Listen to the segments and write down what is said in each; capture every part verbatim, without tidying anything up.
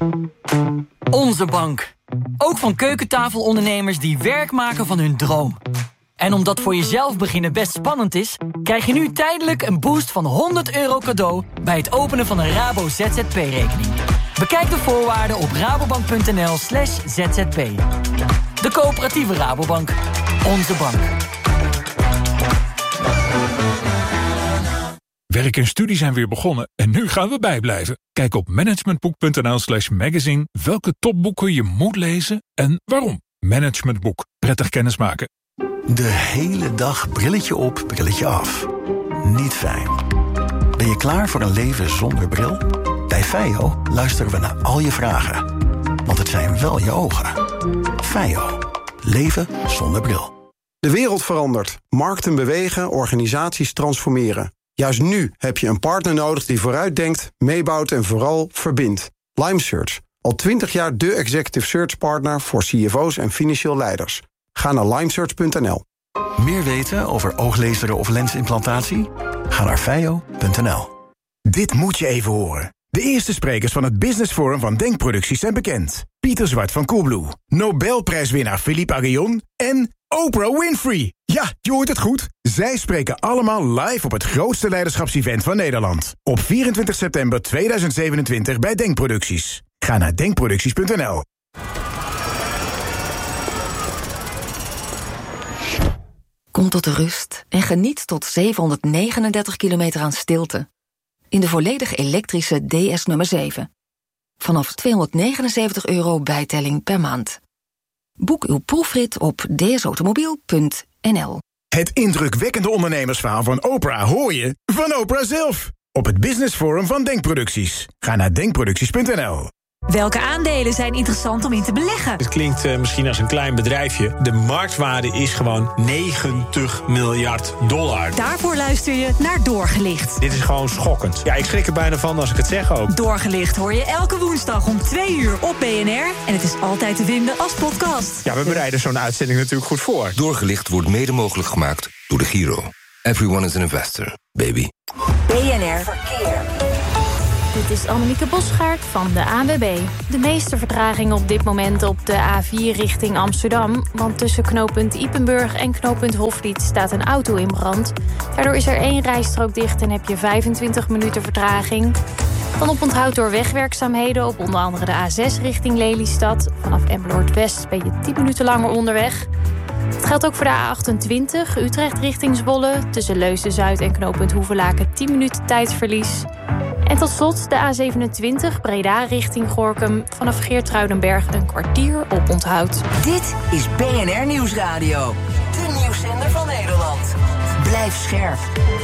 Onze bank. Ook van keukentafelondernemers die werk maken van hun droom. En omdat voor jezelf beginnen best spannend is, krijg je nu tijdelijk een boost van honderd euro cadeau bij het openen van een Rabo Z Z P-rekening. Bekijk de voorwaarden op rabobank.nl slash zzp. De coöperatieve Rabobank. Onze bank. Werk en studie zijn weer begonnen en nu gaan we bijblijven. Kijk op managementboek.nl slash magazine welke topboeken je moet lezen en waarom. Managementboek. Prettig kennismaken. De hele dag brilletje op, brilletje af. Niet fijn. Ben je klaar voor een leven zonder bril? Bij Feio luisteren we naar al je vragen. Want het zijn wel je ogen. Feio. Leven zonder bril. De wereld verandert. Markten bewegen, organisaties transformeren. Juist nu heb je een partner nodig die vooruitdenkt, meebouwt en vooral verbindt. LimeSearch. Al twintig jaar de executive search partner voor C F O's en financieel leiders. Ga naar limesearch punt n l. Meer weten over ooglezeren of lensimplantatie? Ga naar feio punt n l. Dit moet je even horen. De eerste sprekers van het Business Forum van Denkproducties zijn bekend. Pieter Zwart van Coolblue, Nobelprijswinnaar Philippe Aghion en Oprah Winfrey. Ja, je hoort het goed. Zij spreken allemaal live op het grootste leiderschapsevent van Nederland. Op vierentwintig september tweeduizend zevenentwintig bij Denkproducties. Ga naar denkproducties punt n l. Kom tot de rust en geniet tot zevenhonderdnegenendertig kilometer aan stilte. In de volledig elektrische D S nummer zeven. Vanaf tweehonderdnegenenzeventig euro bijtelling per maand. Boek uw proefrit op d s automobiel punt n l. Het indrukwekkende ondernemersverhaal van Oprah hoor je van Oprah zelf. Op het Business Forum van Denkproducties. Ga naar denkproducties punt n l. Welke aandelen zijn interessant om in te beleggen? Het klinkt uh, misschien als een klein bedrijfje. De marktwaarde is gewoon negentig miljard dollar. Daarvoor luister je naar Doorgelicht. Dit is gewoon schokkend. Ja, ik schrik er bijna van als ik het zeg ook. Doorgelicht hoor je elke woensdag om twee uur op B N R. En het is altijd te vinden als podcast. Ja, we bereiden zo'n uitzending natuurlijk goed voor. Doorgelicht wordt mede mogelijk gemaakt door de Giro. Everyone is an investor, baby. B N R Verkeer. Dit is Annemieke Bosgaard van de A N W B. De meeste vertraging op dit moment op de A vier richting Amsterdam. Want tussen knooppunt Ypenburg en knooppunt Hofriet staat een auto in brand. Daardoor is er één rijstrook dicht en heb je vijfentwintig minuten vertraging. Dan op onthoud door wegwerkzaamheden op onder andere de A zes richting Lelystad. Vanaf Emmeloord West ben je tien minuten langer onderweg. Het geldt ook voor de A achtentwintig, Utrecht richting Zwolle. Tussen Leusden-Zuid en knooppunt Hoevelaken tien minuten tijdverlies. En tot slot de A zevenentwintig, Breda richting Gorinchem. Vanaf Geertruidenberg een kwartier op onthoud. Dit is B N R Nieuwsradio. De nieuwszender van Nederland. Blijf scherp.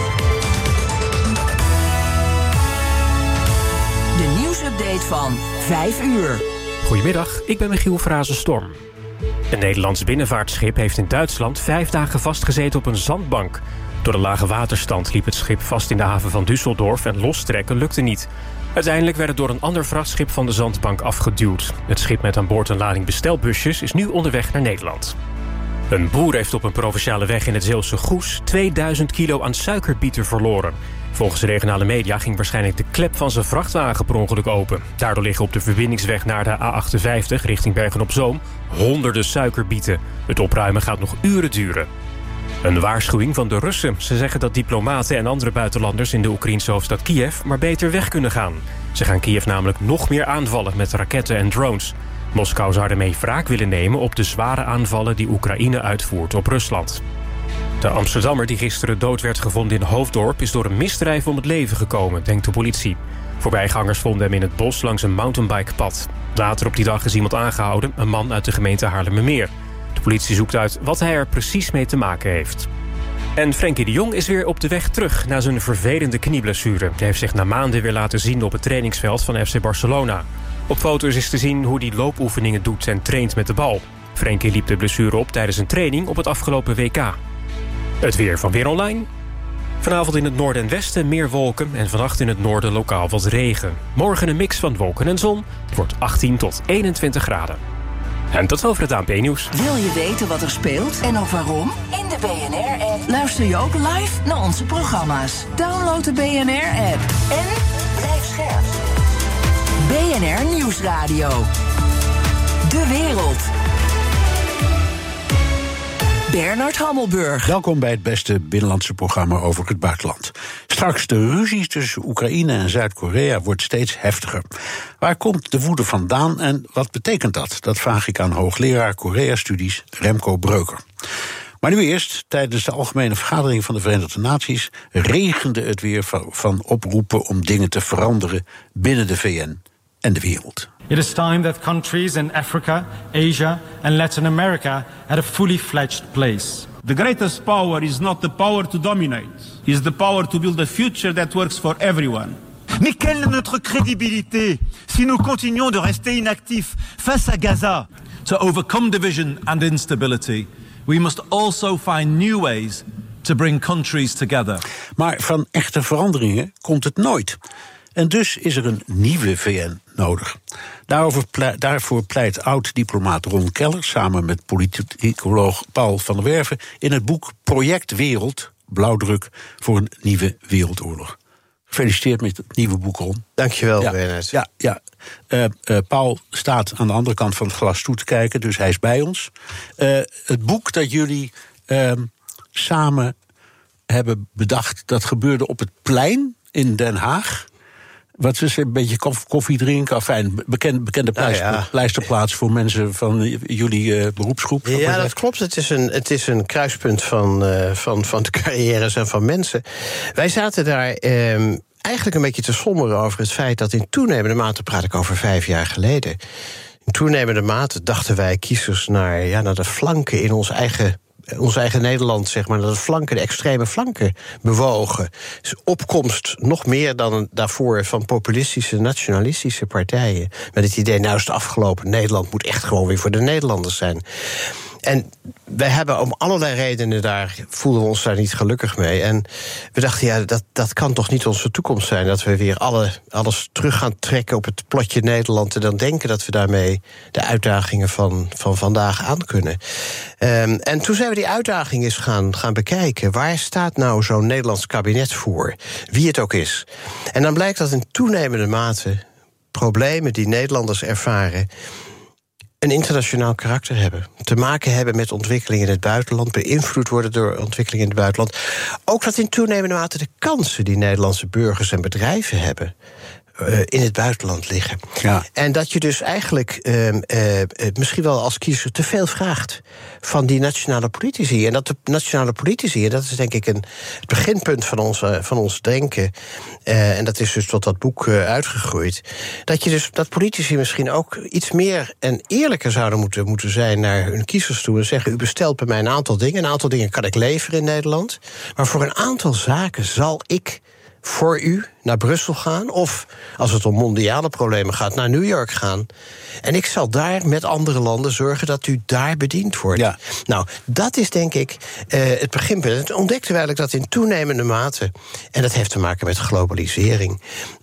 De nieuwsupdate van vijf uur. Goedemiddag, ik ben Michiel Frazenstorm. Een Nederlands binnenvaartschip heeft in Duitsland vijf dagen vastgezeten op een zandbank. Door de lage waterstand liep het schip vast in de haven van Düsseldorf en lostrekken lukte niet. Uiteindelijk werd het door een ander vrachtschip van de zandbank afgeduwd. Het schip met aan boord een lading bestelbusjes is nu onderweg naar Nederland. Een boer heeft op een provinciale weg in het Zeeuwse Goes tweeduizend kilo aan suikerbieten verloren. Volgens de regionale media ging waarschijnlijk de klep van zijn vrachtwagen per ongeluk open. Daardoor liggen op de verbindingsweg naar de A achtenvijftig richting Bergen-op-Zoom honderden suikerbieten. Het opruimen gaat nog uren duren. Een waarschuwing van de Russen. Ze zeggen dat diplomaten en andere buitenlanders in de Oekraïnse hoofdstad Kiev maar beter weg kunnen gaan. Ze gaan Kiev namelijk nog meer aanvallen met raketten en drones. Moskou zou daarmee wraak willen nemen op de zware aanvallen die Oekraïne uitvoert op Rusland. De Amsterdammer die gisteren dood werd gevonden in Hoofddorp is door een misdrijf om het leven gekomen, denkt de politie. Voorbijgangers vonden hem in het bos langs een mountainbikepad. Later op die dag is iemand aangehouden, een man uit de gemeente Haarlemmermeer. De politie zoekt uit wat hij er precies mee te maken heeft. En Frenkie de Jong is weer op de weg terug na zijn vervelende knieblessure. Hij heeft zich na maanden weer laten zien op het trainingsveld van F C Barcelona. Op foto's is te zien hoe hij loopoefeningen doet en traint met de bal. Frenkie liep de blessure op tijdens een training op het afgelopen W K. Het weer van Weer Online. Vanavond in het noorden en westen meer wolken en vannacht in het noorden lokaal wat regen. Morgen een mix van wolken en zon. Het wordt achttien tot eenentwintig graden. En tot over het A N P-nieuws. Wil je weten wat er speelt en ook waarom? In de B N R-app luister je ook live naar onze programma's. Download de B N R-app en blijf scherp. B N R Nieuwsradio. De wereld. Bernard Hammelburg. Welkom bij het beste binnenlandse programma over het buitenland. Straks de ruzie tussen Oekraïne en Zuid-Korea wordt steeds heftiger. Waar komt de woede vandaan en wat betekent dat? Dat vraag ik aan hoogleraar Korea-studies Remco Breuker. Maar nu eerst, tijdens de algemene vergadering van de Verenigde Naties regende het weer van oproepen om dingen te veranderen binnen de V N en de wereld. It is time that countries in Africa, Asia and Latin America had a fully fledged place. The greatest power is not the power to dominate. It is the power to build a future that works for everyone. Mais quelle est notre crédibilité si nous continuons de rester inactifs face à Gaza? To overcome division and instability, we must also find new ways to bring countries together. Maar van echte veranderingen komt het nooit. En dus is er een nieuwe V N nodig. Daarover pleit, daarvoor pleit oud-diplomaat Ron Keller samen met politicoloog Paul van der Werven in het boek Project Wereld, blauwdruk voor een nieuwe wereldoorlog. Gefeliciteerd met het nieuwe boek, Ron. Dankjewel, ja, Bernard. Ja, ja. Uh, uh, Paul staat aan de andere kant van het glas toe te kijken, dus hij is bij ons. Uh, het boek dat jullie uh, samen hebben bedacht, dat gebeurde op het plein in Den Haag. Wat is een beetje koffie drinken? Enfin, bekende, bekende pleister, nou ja. pleisterplaats voor mensen van jullie uh, beroepsgroep. Ja, dat klopt. Het is een, het is een kruispunt van, uh, van, van de carrières en van mensen. Wij zaten daar um, eigenlijk een beetje te somberen over het feit dat in toenemende mate, praat ik over vijf jaar geleden, in toenemende mate dachten wij kiezers naar, ja, naar de flanken in ons eigen ons eigen Nederland, zeg maar, dat de flanken, de extreme flanken bewogen. Dus opkomst nog meer dan daarvoor van populistische, nationalistische partijen. Met het idee, nou is het afgelopen, Nederland moet echt gewoon weer voor de Nederlanders zijn. En wij hebben om allerlei redenen daar, voelden we ons daar niet gelukkig mee. En we dachten, ja, dat, dat kan toch niet onze toekomst zijn, dat we weer alle, alles terug gaan trekken op het plotje Nederland en dan denken dat we daarmee de uitdagingen van, van vandaag aan kunnen. Um, en toen zijn we die uitdaging eens gaan, gaan bekijken. Waar staat nou zo'n Nederlands kabinet voor? Wie het ook is. En dan blijkt dat in toenemende mate problemen die Nederlanders ervaren een internationaal karakter hebben. Te maken hebben met ontwikkelingen in het buitenland, beïnvloed worden door ontwikkelingen in het buitenland. Ook dat in toenemende mate de kansen die Nederlandse burgers en bedrijven hebben Uh, in het buitenland liggen. Ja. En dat je dus eigenlijk uh, uh, misschien wel als kiezer te veel vraagt van die nationale politici. En dat de nationale politici, en dat is denk ik een, het beginpunt van ons, uh, van ons denken, uh, en dat is dus tot dat boek uh, uitgegroeid, dat je dus dat politici misschien ook iets meer en eerlijker zouden moeten, moeten zijn naar hun kiezers toe en zeggen, u bestelt bij mij een aantal dingen, een aantal dingen kan ik leveren in Nederland, maar voor een aantal zaken zal ik voor u naar Brussel gaan, of als het om mondiale problemen gaat, naar New York gaan. En ik zal daar met andere landen zorgen dat u daar bediend wordt. Ja. Nou, dat is denk ik uh, het beginpunt. En toen ontdekten we eigenlijk dat in toenemende mate, en dat heeft te maken met globalisering,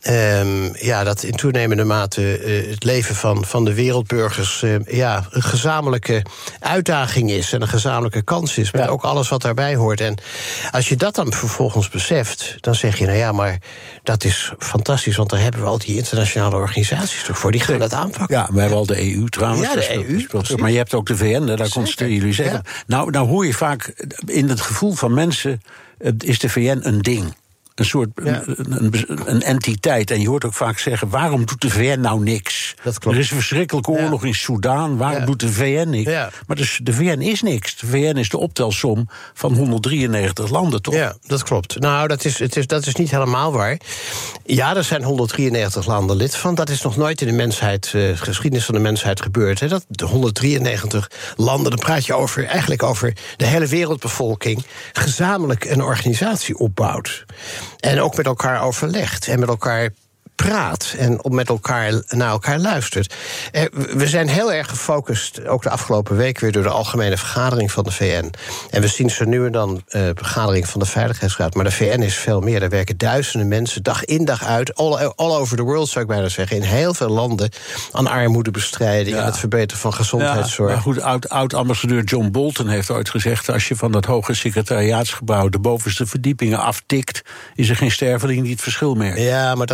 um, ja, dat in toenemende mate uh, het leven van, van de wereldburgers uh, ja, een gezamenlijke uitdaging is en een gezamenlijke kans is, met ja. ook alles wat daarbij hoort. En als je dat dan vervolgens beseft, dan zeg je, nou ja, maar dat is fantastisch, want daar hebben we al die internationale organisaties toch voor. Die gaan dat aanpakken. Ja, we hebben al de E U trouwens. Ja, de E U. Maar je hebt ook de V N, daar constateren jullie zeggen. Ja. Nou, nou hoor je vaak, in het gevoel van mensen is de V N een ding. Een soort ja. een, een, een entiteit. En je hoort ook vaak zeggen, waarom doet de V N nou niks? Dat klopt. Er is een verschrikkelijke oorlog ja. in Soedan, waarom ja. doet de V N niks? Ja. Maar dus de V N is niks. De V N is de optelsom van honderddrieënnegentig landen, toch? Ja, dat klopt. Nou, dat is, het is, dat is niet helemaal waar. Ja, er zijn honderddrieënnegentig landen lid van. Dat is nog nooit in de mensheid, uh, geschiedenis van de mensheid gebeurd. Hè. Dat de honderddrieënnegentig landen, dan praat je over, eigenlijk over de hele wereldbevolking, gezamenlijk een organisatie opbouwt. En ook met elkaar overlegt en met elkaar praat en met elkaar naar elkaar luistert. We zijn heel erg gefocust, ook de afgelopen week weer door de algemene vergadering van de V N. En we zien zo nu en dan uh, vergadering van de Veiligheidsraad. Maar de V N is veel meer. Daar werken duizenden mensen dag in dag uit, all, all over the world zou ik bijna zeggen, in heel veel landen aan armoedebestrijding, ja. en het verbeteren van gezondheidszorg. Ja, maar goed, oud, oud-ambassadeur John Bolton heeft ooit gezegd, als je van dat hoge secretariaatsgebouw de bovenste verdiepingen aftikt, is er geen sterveling die het verschil merkt. Ja, maar dat is iets.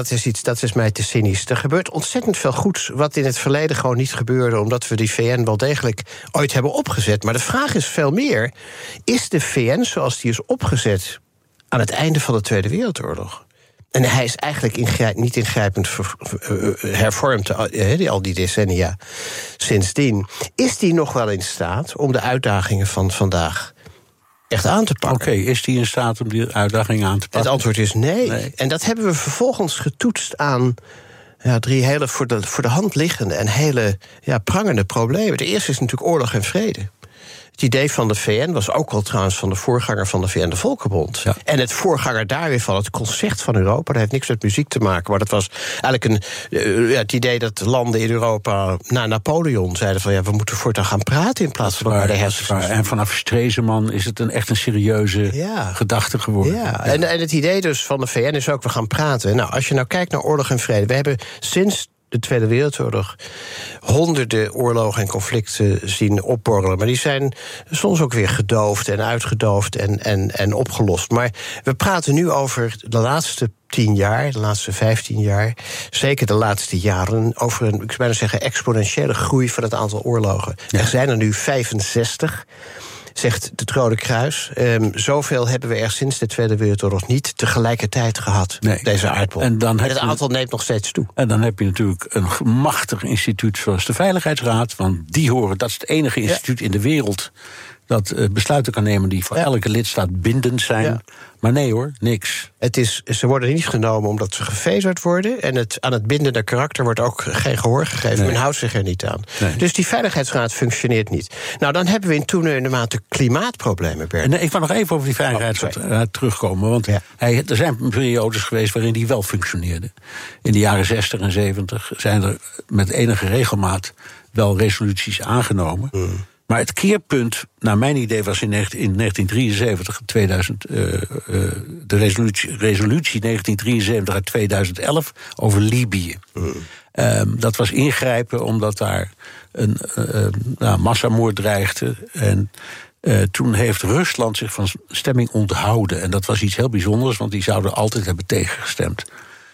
dat is mij te cynisch. Er gebeurt ontzettend veel goeds wat in het verleden gewoon niet gebeurde, omdat we die V N wel degelijk ooit hebben opgezet. Maar de vraag is veel meer, is de V N zoals die is opgezet aan het einde van de Tweede Wereldoorlog? En hij is eigenlijk ingrijp, niet ingrijpend ver, uh, hervormd uh, al die decennia sindsdien. Is die nog wel in staat om de uitdagingen van vandaag echt aan te pakken? Oké, okay, is die in staat om die uitdagingen aan te pakken? Het antwoord is nee. nee. En dat hebben we vervolgens getoetst aan ja, drie hele voor de, voor de hand liggende en hele ja, prangende problemen. De eerste is natuurlijk oorlog en vrede. Het idee van de V N was ook al trouwens van de voorganger van de V N, de Volkenbond. Ja. En het voorganger daar weer van het concert van Europa. Dat heeft niks met muziek te maken, maar dat was eigenlijk een, uh, het idee dat landen in Europa na Napoleon zeiden van ja, we moeten voortaan gaan praten in plaats van naar de hersens. En vanaf Stresemann is het een echt een serieuze ja. gedachte geworden. Ja, ja. En, en het idee dus van de V N is ook, we gaan praten. Nou, als je nou kijkt naar oorlog en vrede, we hebben sinds de Tweede Wereldoorlog honderden oorlogen en conflicten zien opborrelen. Maar die zijn soms ook weer gedoofd en uitgedoofd en, en, en opgelost. Maar we praten nu over de laatste tien jaar, de laatste vijftien jaar, zeker de laatste jaren, over een, ik zou bijna zeggen, exponentiële groei van het aantal oorlogen. Ja. Er zijn er nu vijfenzestig. Zegt het Rode Kruis. Um, zoveel hebben we er sinds de Tweede Wereldoorlog niet tegelijkertijd gehad, nee. deze aardbol. En, dan en het aantal je, neemt nog steeds toe. En dan heb je natuurlijk een machtig instituut zoals de Veiligheidsraad, want die horen, dat is het enige instituut ja. in de wereld dat uh, besluiten kan nemen die voor ja. elke lidstaat bindend zijn. Ja. Maar nee hoor, niks. Het is, ze worden niet genomen omdat ze gevezerd worden. En het, aan het bindende karakter wordt ook geen gehoor gegeven. Nee. Men houdt zich er niet aan. Nee. Dus die Veiligheidsraad functioneert niet. Nou, dan hebben we in toenemende mate klimaatproblemen, Bert. Nee, ik wil nog even over die Veiligheidsraad oh, terugkomen. Want ja. hij, er zijn periodes geweest waarin die wel functioneerde. In de jaren zestig en zeventig zijn er met enige regelmaat wel resoluties aangenomen. Mm. Maar het keerpunt, naar mijn idee, was in negentien drieënzeventig, tweeduizend, uh, uh, de resolutie, resolutie negentien drieënzeventig uit tweeduizend elf over Libië. Mm. Um, dat was ingrijpen omdat daar een uh, nou, massamoord dreigde. En uh, toen heeft Rusland zich van stemming onthouden. En dat was iets heel bijzonders, want die zouden altijd hebben tegengestemd.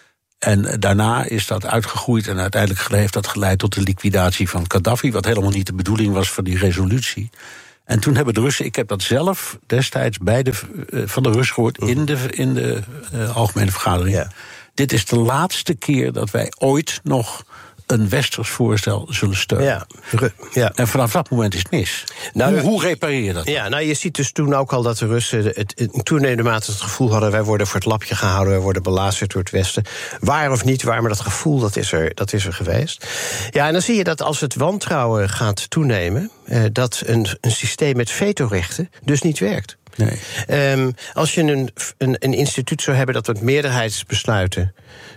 En daarna is dat uitgegroeid en uiteindelijk heeft dat geleid tot de liquidatie van Gaddafi, wat helemaal niet de bedoeling was van die resolutie. En toen hebben de Russen, ik heb dat zelf destijds bij de, uh, van de Russen gehoord in de, in de uh, algemene vergadering. Ja. Dit is de laatste keer dat wij ooit nog een westers voorstel zullen steunen. Ja, ja. En vanaf dat moment is het mis. Nou, hoe, hoe repareer je dat? Ja, nou, je ziet dus toen ook al dat de Russen het, in toenemende mate het gevoel hadden, wij worden voor het lapje gehouden, wij worden belazerd door het Westen. Waar of niet waar, maar dat gevoel dat is er, dat is er geweest. Ja, en dan zie je dat als het wantrouwen gaat toenemen, eh, dat een, een systeem met vetorechten dus niet werkt. Nee. Um, als je een, een, een instituut zou hebben dat met meerderheidsbesluiten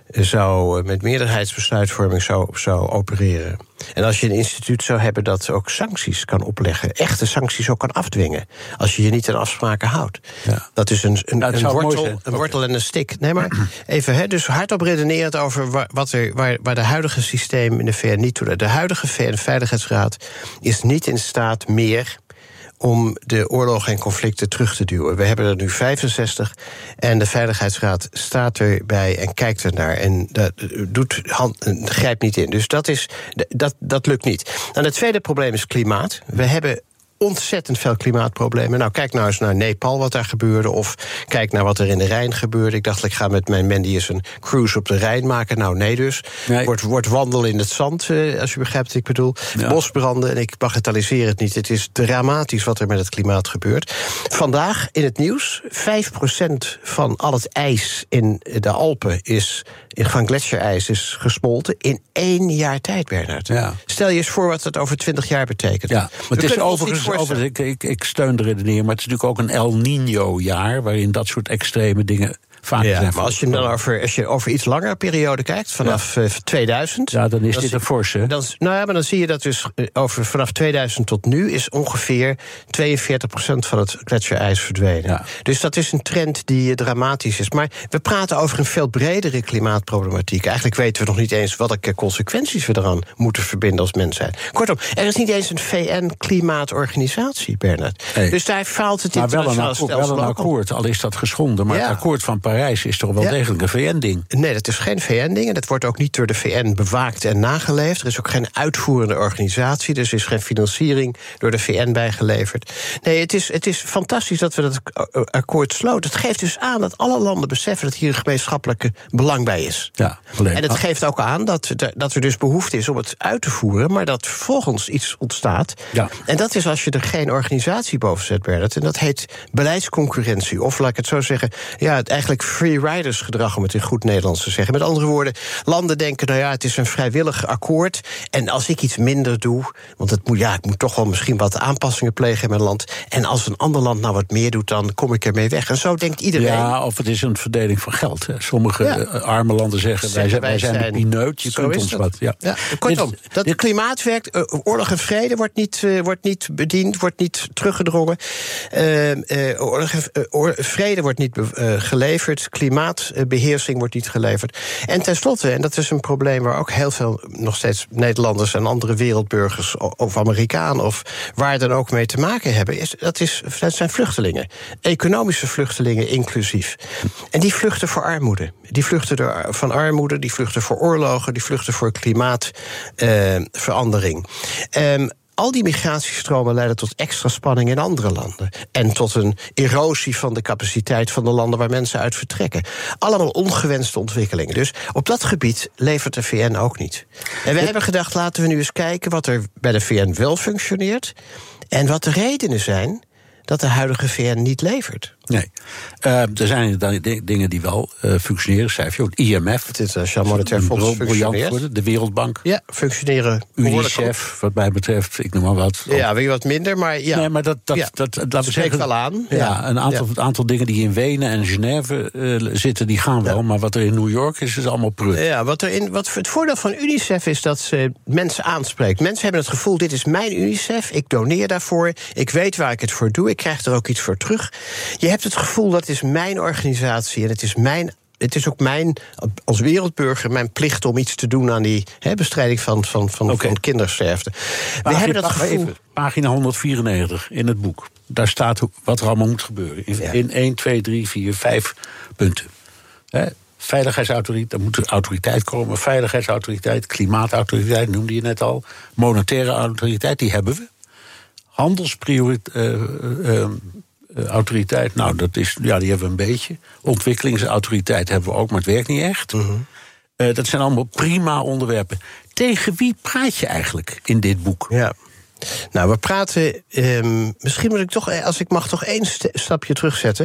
zou, met meerderheidsbesluitvorming zou, zou opereren. En als je een instituut zou hebben dat ook sancties kan opleggen, echte sancties ook kan afdwingen, als je je niet aan afspraken houdt. Ja. Dat is een, een, nou, een, wortel, een okay. wortel en een stik. Nee, maar even, hè, dus hardop redenerend over waar, wat er, waar, waar de huidige systeem in de V N niet toe doet. De huidige V N-veiligheidsraad is niet in staat meer om de oorlogen en conflicten terug te duwen. We hebben er nu vijfenzestig en de Veiligheidsraad staat erbij en kijkt ernaar en dat doet hand, grijpt niet in. Dus dat, is, dat, dat lukt niet. En het tweede probleem is klimaat. We hebben ontzettend veel klimaatproblemen. Nou, kijk nou eens naar Nepal, wat daar gebeurde, of kijk naar wat er in de Rijn gebeurde. Ik dacht, ik ga met mijn Mandy eens een cruise op de Rijn maken. Nou, nee dus. Nee. Wordt, wordt wandelen in het zand, eh, als je begrijpt wat ik bedoel. Ja. Bosbranden, en ik bagatelliseer het niet. Het is dramatisch wat er met het klimaat gebeurt. Vandaag in het nieuws, vijf procent van al het ijs in de Alpen is, van gletsjerijs is gesmolten in één jaar tijd, Bernard. Ja. Stel je eens voor wat dat over twintig jaar betekent. Ja, maar het is overigens Over, ik, ik, ik steun de redenering, maar het is natuurlijk ook een El Niño-jaar waarin dat soort extreme dingen vaak ja, zijn. Maar als je dan over, als je over iets langere periode kijkt, vanaf ja. uh, tweeduizend... Ja, dan is dan dit een forse. Dan, nou ja, maar dan zie je dat dus over, vanaf tweeduizend tot nu is ongeveer tweeënveertig procent van het gletsjerijs verdwenen. Ja. Dus dat is een trend die dramatisch is. Maar we praten over een veel bredere klimaatproblematiek. Eigenlijk weten we nog niet eens welke consequenties we eraan moeten verbinden als mensheid. Kortom, er is niet eens een V N-klimaatorganisatie, Bernard. Hey. Dus daar faalt het maar wel een, internationaal wel een akkoord, al is dat geschonden. Maar ja. het akkoord van Parijs is toch wel Ja. degelijk een V N-ding? Nee, dat is geen V N-ding. En dat wordt ook niet door de V N bewaakt en nageleefd. Er is ook geen uitvoerende organisatie. Dus er is geen financiering door de V N bijgeleverd. Nee, het is, het is fantastisch dat we dat akkoord sloten. Het geeft dus aan dat alle landen beseffen dat hier een gemeenschappelijke belang bij is. Ja, alleen, en het geeft ook aan dat, dat er dus behoefte is om het uit te voeren, maar dat vervolgens iets ontstaat. Ja. En dat is als je er geen organisatie boven zet, Bernard. En dat heet beleidsconcurrentie. Of laat ik het zo zeggen, ja, het eigenlijk free riders gedrag, om het in goed Nederlands te zeggen. Met andere woorden, landen denken, nou ja, het is een vrijwillig akkoord. En als ik iets minder doe, want het moet, ja, ik moet toch wel misschien wat aanpassingen plegen in mijn land. En als een ander land nou wat meer doet, dan kom ik ermee weg. En zo denkt iedereen. Ja, of het is een verdeling van geld. Hè. Sommige Ja. uh, arme landen zeggen, wij zijn, wij zijn de pineut, je Zo kunt is ons dat. wat. Ja. Ja, kortom, Dit- dat dit- klimaat werkt, uh, oorlog en vrede wordt niet, uh, wordt niet bediend, wordt niet teruggedrongen. Uh, uh, oorlog en, uh, oor- vrede wordt niet be- uh, geleverd, klimaatbeheersing wordt niet geleverd. En tenslotte, en dat is een probleem waar ook heel veel nog steeds Nederlanders en andere wereldburgers of Amerikanen of waar dan ook mee te maken hebben, is, dat, is, dat zijn vluchtelingen. Economische vluchtelingen inclusief. En die vluchten voor armoede. Die vluchten door, van armoede, die vluchten voor oorlogen, die vluchten voor klimaatverandering. Uh, um, Al die migratiestromen leiden tot extra spanning in andere landen. En tot een erosie van de capaciteit van de landen waar mensen uit vertrekken. Allemaal ongewenste ontwikkelingen. Dus op dat gebied levert de V N ook niet. En we hebben gedacht, laten we nu eens kijken wat er bij de V N wel functioneert. En wat de redenen zijn dat de huidige V N niet levert. Nee. Uh, er zijn inderdaad dingen die wel uh, functioneren. Schrijf je ook. I M F. Het Internationaal Monetair Fonds functioneert. De Wereldbank. Ja, functioneren. UNICEF, wat mij betreft. Ik noem maar wat. Ja, weer wat minder, maar ja. Nee, maar dat, dat, ja. dat, dat laten we spreekt zeggen. wel aan. Ja, Ja. een aantal, Ja. aantal dingen die in Wenen en Genève uh, zitten, die gaan wel. Ja. Maar wat er in New York is, is allemaal prut. Ja, wat er in, wat het voordeel van UNICEF is dat ze mensen aanspreekt. Mensen hebben het gevoel, dit is mijn UNICEF, ik doneer daarvoor, ik weet waar ik het voor doe, ik krijg er ook iets voor terug. Je hebt het gevoel, dat is mijn organisatie en het is mijn. Het is ook mijn, als wereldburger, mijn plicht om iets te doen aan die he, bestrijding van, van, van, okay. van kindersterfte. We pagina, hebben dat gevoel. Even, pagina honderdvierennegentig in het boek. Daar staat wat er allemaal moet gebeuren. In, ja. in één, twee, drie, vier, vijf punten. He, veiligheidsautoriteit, daar moet er autoriteit komen. Veiligheidsautoriteit, klimaatautoriteit, noemde je net al. Monetaire autoriteit, die hebben we. Handelsprioriteit. Uh, uh, Uh, autoriteit, nou, dat is, ja, die hebben we een beetje. Ontwikkelingsautoriteit hebben we ook, maar het werkt niet echt. Mm-hmm. Uh, dat zijn allemaal prima onderwerpen. Tegen wie praat je eigenlijk in dit boek? Ja. Nou, we praten. Um, misschien moet ik toch, als ik mag, toch één st- stapje terugzetten.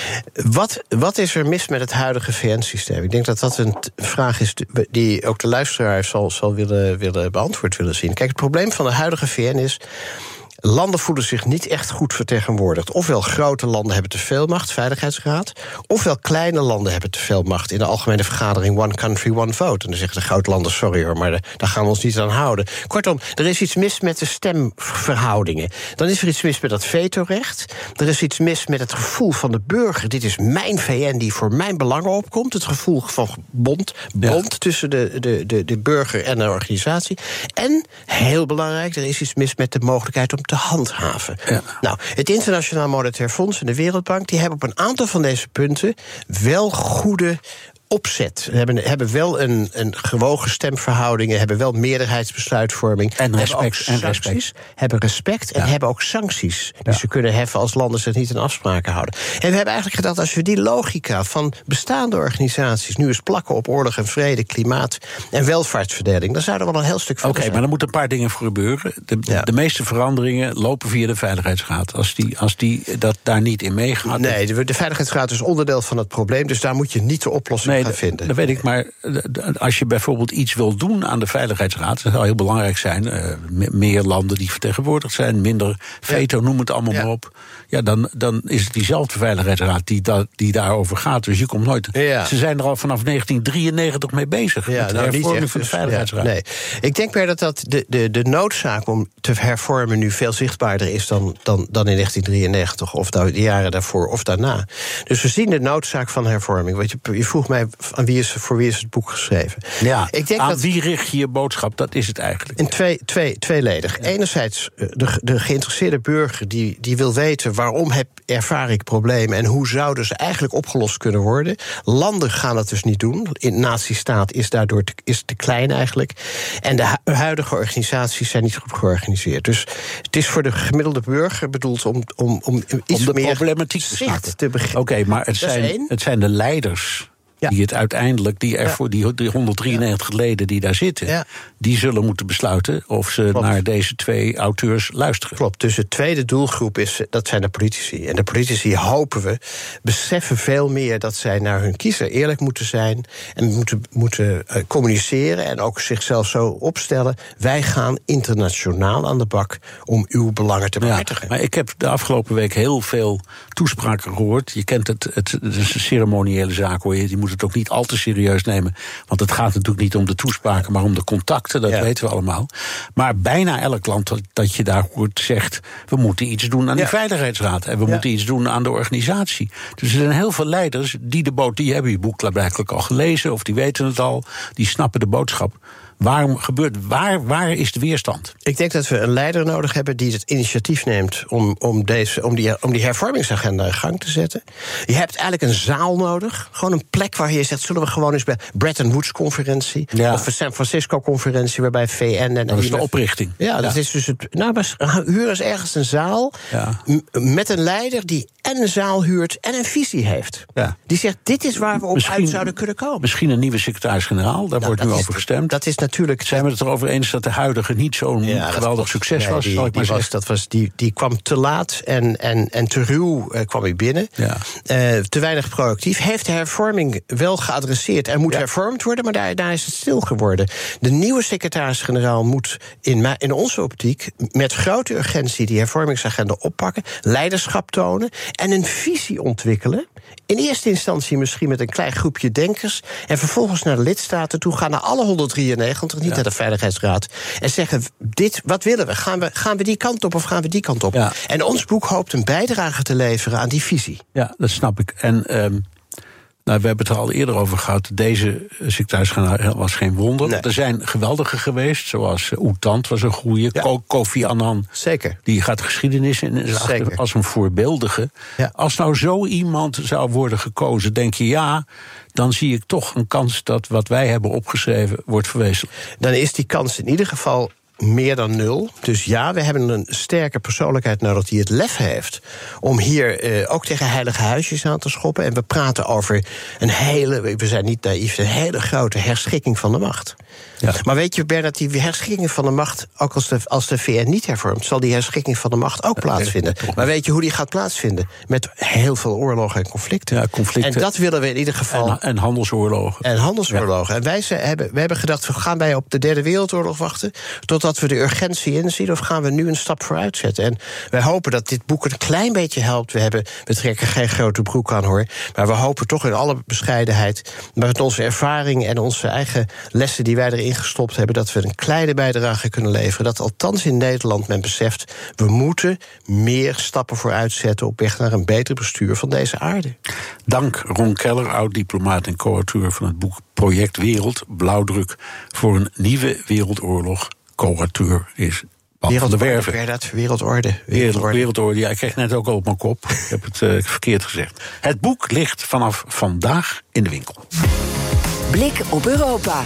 Wat, wat is er mis met het huidige V N-systeem? Ik denk dat dat een t- vraag is die ook de luisteraar zal, zal willen, willen beantwoord willen zien. Kijk, het probleem van de huidige V N is. Landen voelen zich niet echt goed vertegenwoordigd. Ofwel grote landen hebben te veel macht, Veiligheidsraad. Ofwel kleine landen hebben te veel macht in de algemene vergadering One Country, One Vote. En dan zeggen de grote landen, sorry hoor, maar daar gaan we ons niet aan houden. Kortom, er is iets mis met de stemverhoudingen. Dan is er iets mis met dat vetorecht. Er is iets mis met het gevoel van de burger. Dit is mijn V N die voor mijn belangen opkomt. Het gevoel van bond, bond ja. tussen de, de, de, de burger en de organisatie. En, heel belangrijk, er is iets mis met de mogelijkheid om te handhaven. Ja. Nou, het Internationaal Monetair Fonds en de Wereldbank die hebben op een aantal van deze punten wel goede opzet. We hebben, hebben wel een, een gewogen stemverhoudingen, hebben wel meerderheidsbesluitvorming. En respect. Hebben en respect. Hebben respect en ja. hebben ook sancties. Die ja. ze kunnen heffen als landen zich niet aan afspraken houden. En we hebben eigenlijk gedacht, als we die logica van bestaande organisaties nu eens plakken op oorlog en vrede, klimaat en welvaartsverdeling, dan zouden we wel een heel stuk verder Oké, okay, maar er moeten een paar dingen voor gebeuren. De, ja. de meeste veranderingen lopen via de Veiligheidsraad. Als die, als die dat daar niet in meegaat. Nee, de, de Veiligheidsraad is onderdeel van het probleem, dus daar moet je niet de oplossing nee, gaan vinden. Dat weet ik, maar als je bijvoorbeeld iets wil doen aan de Veiligheidsraad, dat zou heel belangrijk zijn. Uh, meer landen die vertegenwoordigd zijn, minder veto, ja. noem het allemaal ja. maar op. Ja, dan, dan is het diezelfde Veiligheidsraad die, da, die daarover gaat. Dus je komt nooit. Ja. Ze zijn er al vanaf negentien drieënnemtig mee bezig. Ja, met de nou, hervorming van de Veiligheidsraad. Ja, nee. Ik denk weer dat, dat de, de, de noodzaak om te hervormen nu veel zichtbaarder is dan, dan, dan in negentien drieënnegentig of de jaren daarvoor of daarna. Dus we zien de noodzaak van hervorming. Want je, je vroeg mij, aan wie is, voor wie is het boek geschreven. Ja, ik denk aan dat, wie richt je je boodschap? Dat is het eigenlijk. In twee, twee, tweeledig. Ja. Enerzijds, de, de geïnteresseerde burger die, die wil weten waarom heb, ervaar ik problemen en hoe zouden ze eigenlijk opgelost kunnen worden. Landen gaan dat dus niet doen. In nazistaat is daardoor te, is te klein eigenlijk. En de hu- huidige organisaties zijn niet goed georganiseerd. Dus het is voor de gemiddelde burger bedoeld om, om, om iets om de meer problematiek te snappen. te begrijpen. Oké, okay, maar het zijn, het zijn de leiders. Ja. Die het uiteindelijk, die er ja. voor die, die honderddrieënnegentig ja. leden die daar zitten, ja. die zullen moeten besluiten of ze Klopt. naar deze twee auteurs luisteren. Klopt, dus de tweede doelgroep is, dat zijn de politici. En de politici, hopen we, beseffen veel meer dat zij naar hun kiezer eerlijk moeten zijn en moeten, moeten uh, communiceren en ook zichzelf zo opstellen. Wij gaan internationaal aan de bak om uw belangen te behartigen. Ja, maar ik heb de afgelopen week heel veel toespraken gehoord. Je kent het, het, het is een ceremoniële zaak, hoor je. Die moet het ook niet al te serieus nemen. Want het gaat natuurlijk niet om de toespraken, maar om de contacten. Dat ja. weten we allemaal. Maar bijna elk land dat, dat je daar hoort zegt, we moeten iets doen aan ja. die Veiligheidsraad. En we ja. moeten iets doen aan de organisatie. Dus er zijn heel veel leiders die de boot, die hebben je boek blijkbaar al gelezen, of die weten het al, die snappen de boodschap. Waarom gebeurt, waar, waar is de weerstand? Ik denk dat we een leider nodig hebben die het initiatief neemt om, om, deze, om, die, om die hervormingsagenda in gang te zetten. Je hebt eigenlijk een zaal nodig. Gewoon een plek waar je zegt, zullen we gewoon eens bij Bretton Woods-conferentie ja. of de San Francisco-conferentie, waarbij V N en... Dat is de oprichting. Ja, ja, dat is dus het... Nou, maar huur eens ergens een zaal ja. m- met een leider die en een zaal huurt en een visie heeft. Ja. Die zegt, dit is waar we op misschien, uit zouden kunnen komen. Misschien een nieuwe secretaris-generaal, daar nou, wordt nu is, over gestemd. Dat is natuurlijk... Zijn we het erover eens dat de huidige niet zo'n ja, geweldig succes nee, was? Die, zal ik die, maar was, dat was, die, die kwam te laat en, en, en te ruw uh, kwam hij binnen. Ja. Uh, te weinig proactief. Heeft de hervorming wel geadresseerd. Er moet ja. hervormd worden, maar daar, daar is het stil geworden. De nieuwe secretaris-generaal moet in, in onze optiek met grote urgentie die hervormingsagenda oppakken, leiderschap tonen en een visie ontwikkelen. In eerste instantie misschien met een klein groepje denkers en vervolgens naar de lidstaten toe gaan, naar alle honderddrieënnegentig, niet ja. naar de Veiligheidsraad, en zeggen, dit, wat willen we? Gaan, we? gaan we die kant op of gaan we die kant op? Ja. En ons boek hoopt een bijdrage te leveren aan die visie. Ja, dat snap ik. En um, nou, we hebben het er al eerder over gehad. Deze secretaris-generaal was geen wonder. Nee. Er zijn geweldige geweest, zoals uh, Oetant was een goeie. Ja. Ko- Kofi Annan. Zeker. Die gaat geschiedenis in Zeker. als een voorbeeldige. Ja. Als nou zo iemand zou worden gekozen, denk je ja, dan zie ik toch een kans dat wat wij hebben opgeschreven wordt verwezenlijkt. Dan is die kans in ieder geval meer dan nul. Dus ja, we hebben een sterke persoonlijkheid nodig die het lef heeft om hier uh, ook tegen heilige huisjes aan te schoppen. En we praten over een hele, we zijn niet naïef, een hele grote herschikking van de macht. Ja. Maar weet je, Bernard, die herschikking van de macht, ook als de, als de V N niet hervormt, zal die herschikking van de macht ook plaatsvinden. Maar weet je hoe die gaat plaatsvinden? Met heel veel oorlogen en conflicten. Ja, conflicten. En dat willen we in ieder geval. En, en handelsoorlogen. En handelsoorlogen. Ja. En wij ze, hebben, we hebben gedacht, gaan wij op de Derde Wereldoorlog wachten totdat we de urgentie inzien, of gaan we nu een stap vooruit zetten? En wij hopen dat dit boek een klein beetje helpt. We, hebben, we trekken geen grote broek aan, hoor. Maar we hopen toch in alle bescheidenheid, met onze ervaring en onze eigen lessen die wij erin gestopt hebben, dat we een kleine bijdrage kunnen leveren. Dat althans in Nederland men beseft, we moeten meer stappen vooruit zetten op weg naar een beter bestuur van deze aarde. Dank Ron Keller, oud-diplomaat en co-auteur van het boek Project Wereld, blauwdruk voor een nieuwe wereldoorlog. Co-auteur is Paul van der Werven. Wereldorde, wereldorde. Wereldorde. Wereldorde, ja, ik kreeg net ook al op mijn kop. Ik heb het uh, verkeerd gezegd. Het boek ligt vanaf vandaag in de winkel. Blik op Europa.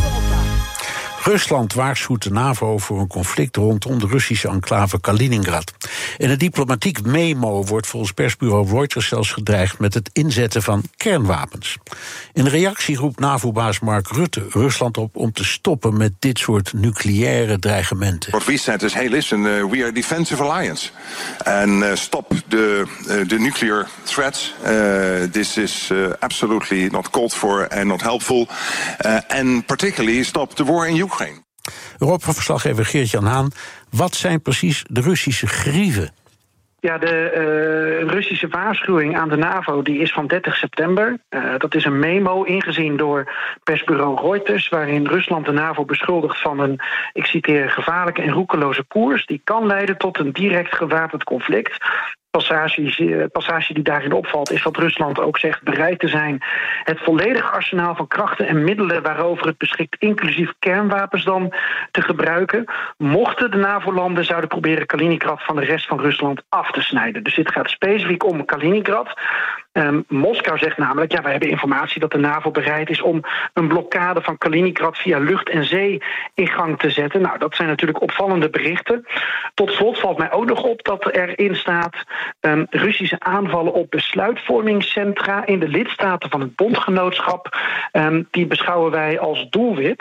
Rusland waarschuwt de NAVO voor een conflict rondom de Russische enclave Kaliningrad. In een diplomatiek memo wordt volgens persbureau Reuters zelfs gedreigd met het inzetten van kernwapens. In reactie roept NAVO-baas Mark Rutte Rusland op om te stoppen met dit soort nucleaire dreigementen. What we said is, hey listen, uh, we are a defensive alliance. And uh, stop the, uh, the nuclear threats. Uh, this is uh, absolutely not called for and not helpful. Uh, and particularly stop the war in Ukraine. Europa-verslaggever Geert-Jan Haan, wat zijn precies de Russische grieven? Ja, de uh, Russische waarschuwing aan de NAVO die is van dertig september. Uh, dat is een memo ingezien door persbureau Reuters, waarin Rusland de NAVO beschuldigt van een, ik citeer, gevaarlijke en roekeloze koers die kan leiden tot een direct gewapend conflict. passage, passage die daarin opvalt is dat Rusland ook zegt bereid te zijn het volledige arsenaal van krachten en middelen waarover het beschikt, inclusief kernwapens dan, te gebruiken, mochten de NAVO-landen zouden proberen Kaliningrad van de rest van Rusland af te snijden. Dus dit gaat specifiek om Kaliningrad. Um, Moskou zegt namelijk, ja, wij hebben informatie dat de NAVO bereid is om een blokkade van Kaliningrad via lucht en zee in gang te zetten. Nou, dat zijn natuurlijk opvallende berichten. Tot slot valt mij ook nog op dat erin staat um, Russische aanvallen op besluitvormingscentra in de lidstaten van het bondgenootschap. Um, die beschouwen wij als doelwit.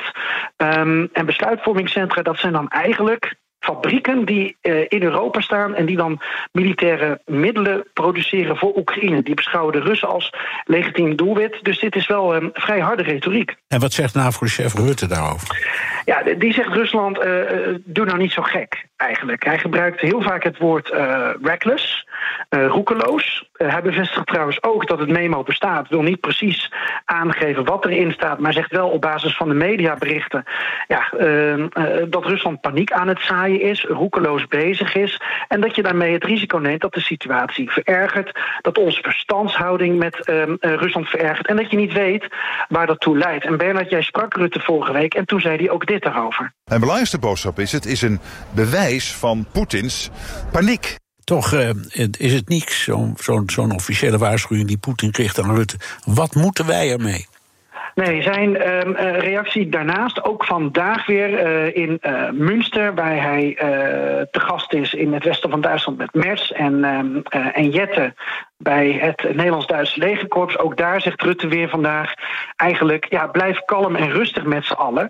Um, en besluitvormingscentra, dat zijn dan eigenlijk fabrieken die uh, in Europa staan en die dan militaire middelen produceren voor Oekraïne. Die beschouwen de Russen als legitiem doelwit. Dus dit is wel um, vrij harde retoriek. En wat zegt NAVO-chef Rutte daarover? Ja, die zegt Rusland, uh, doe nou niet zo gek eigenlijk. Hij gebruikt heel vaak het woord uh, reckless, uh, roekeloos. Uh, hij bevestigt trouwens ook dat het memo bestaat. Wil niet precies aangeven wat erin staat, maar zegt wel op basis van de mediaberichten ja, uh, uh, dat Rusland paniek aan het zaaien is, roekeloos bezig is en dat je daarmee het risico neemt dat de situatie verergert, dat onze verstandshouding met uh, uh, Rusland verergert en dat je niet weet waar dat toe leidt. En Bernard, jij sprak Rutte vorige week en toen zei hij ook dit daarover. Mijn belangrijkste boodschap is, het is een bewijs van Poetins paniek. Toch uh, is het niet zo'n zo, zo'n officiële waarschuwing die Poetin richt aan Rutte. Wat moeten wij ermee? Nee, zijn um, uh, reactie daarnaast ook vandaag weer uh, in uh, Münster, waar hij uh, te gast is in het westen van Duitsland met Merz en, um, uh, en Jette bij het Nederlands-Duitse legerkorps. Ook daar zegt Rutte weer vandaag eigenlijk, ja, blijf kalm en rustig met z'n allen.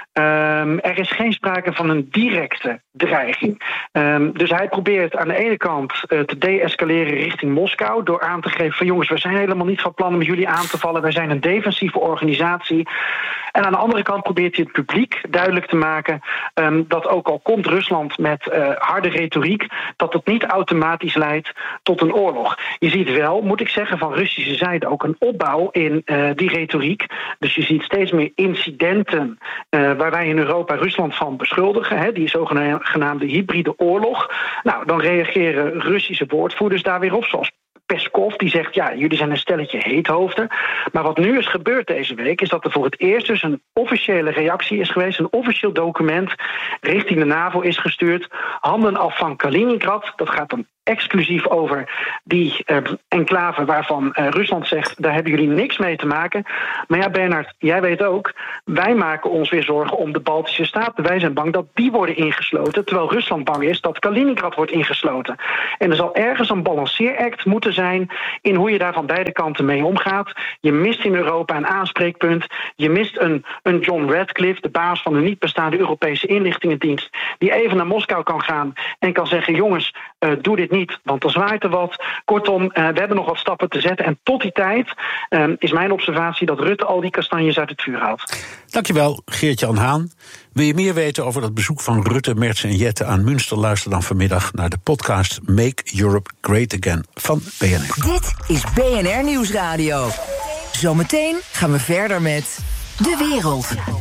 Um, er is geen sprake van een directe dreiging. Um, dus hij probeert aan de ene kant uh, te deescaleren richting Moskou door aan te geven van jongens, we zijn helemaal niet van plan om jullie aan te vallen. Wij zijn een defensieve organisatie. En aan de andere kant probeert hij het publiek duidelijk te maken um, dat ook al komt Rusland met uh, harde retoriek, dat het niet automatisch leidt tot een oorlog. Je ziet wel, moet ik zeggen, van Russische zijde ook een opbouw in uh, die retoriek. Dus je ziet steeds meer incidenten uh, waar wij in Europa Rusland van beschuldigen, hè, die zogenaamde hybride oorlog. Nou, dan reageren Russische woordvoerders daar weer op, zoals Peskov, die zegt, ja, jullie zijn een stelletje heethoofden. Maar wat nu is gebeurd deze week, is dat er voor het eerst dus een officiële reactie is geweest, een officieel document richting de NAVO is gestuurd. Handen af van Kaliningrad, dat gaat dan exclusief over die uh, enclave waarvan uh, Rusland zegt, daar hebben jullie niks mee te maken. Maar ja, Bernard, jij weet ook, wij maken ons weer zorgen om de Baltische Staten. Wij zijn bang dat die worden ingesloten, terwijl Rusland bang is dat Kaliningrad wordt ingesloten. En er zal ergens een balanceeract moeten zijn in hoe je daar van beide kanten mee omgaat. Je mist in Europa een aanspreekpunt. Je mist een, een John Radcliffe, de baas van de niet bestaande Europese inlichtingendienst, die even naar Moskou kan gaan en kan zeggen, jongens, uh, doe dit niet, want er zwaait er wat. Kortom, uh, we hebben nog wat stappen te zetten. En tot die tijd uh, is mijn observatie dat Rutte al die kastanjes uit het vuur haalt. Dankjewel, Geert-Jan Haan. Wil je meer weten over dat bezoek van Rutte, Merz en Jette aan Münster? Luister dan vanmiddag naar de podcast Make Europe Great Again van B N R. Dit is B N R Nieuwsradio. Zometeen gaan we verder met De Wereld.